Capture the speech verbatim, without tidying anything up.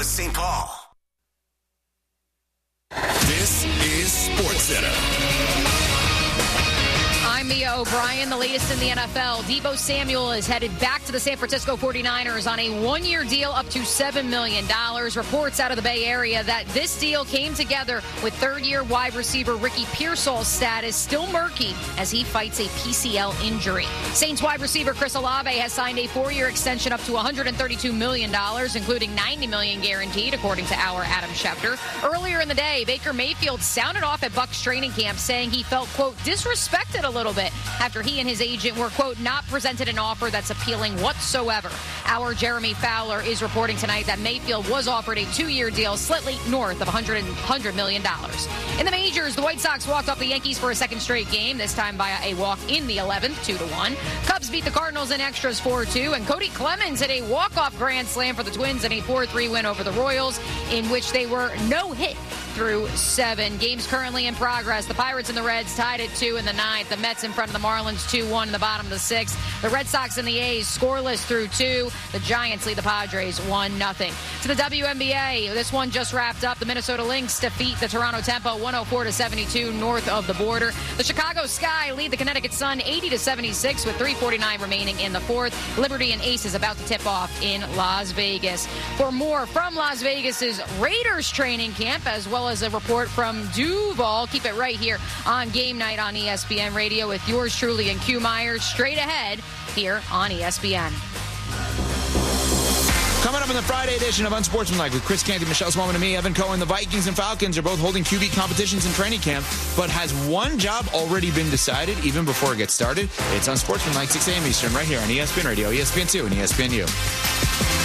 Saint Paul. This is SportsCenter. I'm Mia O'Brien. The latest in the N F L. Deebo Samuel is headed back to the San Francisco forty-niners on a one-year deal up to seven million dollars. Reports out of the Bay Area that this deal came together with third-year wide receiver Ricky Pearsall's status still murky as he fights a P C L injury. Saints wide receiver Chris Olave has signed a four-year extension up to one hundred thirty-two million dollars, including ninety million dollars guaranteed, according to our Adam Schefter. Earlier in the day, Baker Mayfield sounded off at Bucs training camp, saying he felt, quote, disrespected a little bit after he and his agent were, quote, not presented an offer that's appealing whatsoever. Our Jeremy Fowler is reporting tonight that Mayfield was offered a two-year deal slightly north of one hundred million dollars. In the majors, the White Sox walked off the Yankees for a second straight game, this time by a walk in the eleventh, two to one. Cubs beat the Cardinals in extras four two, and Cody Clemens hit a walk-off grand slam for the Twins in a four three win over the Royals, in which they were no-hit through seven. Games currently in progress. The Pirates and the Reds tied at two in the ninth. The Mets in front of the Marlins two one in the bottom of the sixth. The Red Sox and the A's scoreless through two. The Giants lead the Padres one nothing. To the W N B A, this one just wrapped up. The Minnesota Lynx defeat the Toronto Tempo one oh four to seventy-two north of the border. The Chicago Sky lead the Connecticut Sun eighty to seventy-six with three forty-nine remaining in the fourth. Liberty and Aces about to tip off in Las Vegas. For more from Las Vegas's Raiders training camp, as well as a report from Duval, keep it right here on Game Night on E S P N Radio with yours truly and Q Myers straight ahead here on E S P N. Coming up in the Friday edition of Unsportsmanlike with Chris Canty, Michelle Smallman, and me, Evan Cohen, the Vikings and Falcons are both holding Q B competitions in training camp, but has one job already been decided even before it gets started? It's Unsportsmanlike, six a.m. Eastern, right here on E S P N Radio, E S P N two, and E S P N U.